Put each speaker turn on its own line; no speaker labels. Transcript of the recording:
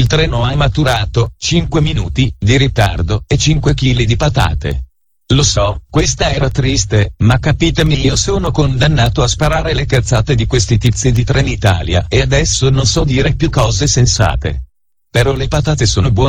Il treno ha maturato 5 minuti di ritardo e 5 kg di patate. Lo so, questa era triste, ma capitemi, io sono condannato a sparare le cazzate di questi tizi di Trenitalia e adesso non so dire più cose sensate. Però le patate sono buone.